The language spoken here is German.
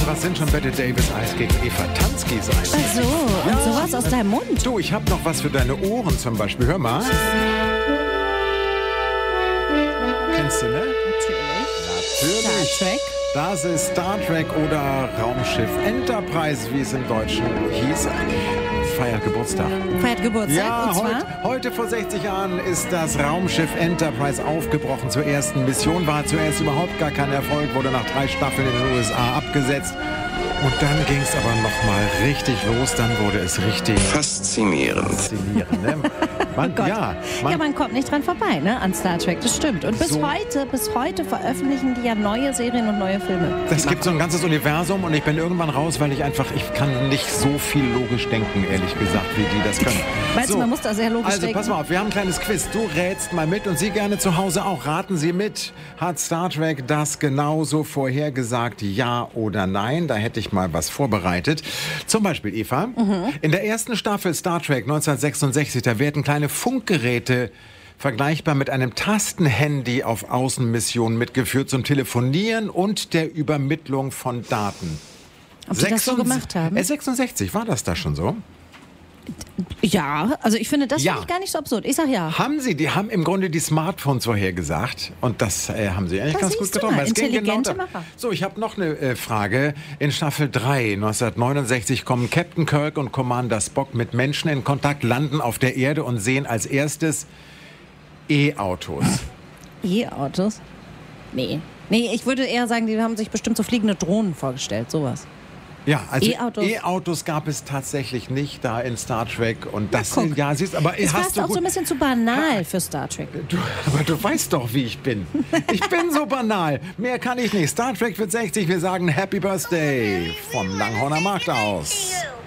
was sind schon Bette Davis Eis gegen Eva Tanskis Eis? Ach so, und sowas aus deinem Mund. Du, ich habe noch was für deine Ohren zum Beispiel. Hör mal. Kennst du, ne? Natürlich. Star Trek. Das ist Star Trek oder Raumschiff Enterprise, wie es im Deutschen hieß. Feiert Geburtstag. Feiert Geburtstag, Ja, und zwar? heute vor 60 Jahren ist das Raumschiff Enterprise aufgebrochen zur ersten Mission. War zuerst überhaupt gar kein Erfolg, wurde nach 3 Staffeln in den USA abgesetzt. Und dann ging es aber nochmal richtig los. Dann wurde es richtig faszinierend. Ne? Man, Oh Gott. ja, Man kommt nicht dran vorbei, ne, an Star Trek, das stimmt. Und bis heute veröffentlichen die ja neue Serien und neue Filme. Es gibt so ein ganzes Universum und ich bin irgendwann raus, weil ich kann nicht so viel logisch denken, ehrlich gesagt, wie die das können. Weißt du, man muss da sehr logisch denken. Also pass mal auf, wir haben ein kleines Quiz. Du rätst mal mit und Sie gerne zu Hause auch. Raten Sie mit. Hat Star Trek das genauso vorhergesagt, ja oder nein? Da hätte ich mal was vorbereitet. Zum Beispiel, Eva, in der ersten Staffel Star Trek 1966, da werden kleine Funkgeräte vergleichbar mit einem Tastenhandy auf Außenmissionen mitgeführt zum Telefonieren und der Übermittlung von Daten. Ob die das so gemacht haben? 66, war das da schon so? Ja, also ich finde das Ja. finde ich gar nicht so absurd. Ich sag ja. Die haben im Grunde die Smartphones vorhergesagt und das haben sie eigentlich Das ganz gut siehst du getroffen. mal, Es ging intelligente genau Macher. So, ich habe noch eine Frage. In Staffel 3, 1969, kommen Captain Kirk und Commander Spock mit Menschen in Kontakt, landen auf der Erde und sehen als erstes E-Autos. E-Autos? Nee, ich würde eher sagen, die haben sich bestimmt so fliegende Drohnen vorgestellt, sowas. Ja, also E-Autos. E-Autos gab es tatsächlich nicht da in Star Trek und das guck. ja, siehst, aber Das hast war du auch gut. so ein bisschen zu banal für Star Trek. Aber du weißt doch, wie ich bin. Ich bin so banal. Mehr kann ich nicht. Star Trek wird 60. Wir sagen Happy Birthday vom Langhorner Markt aus.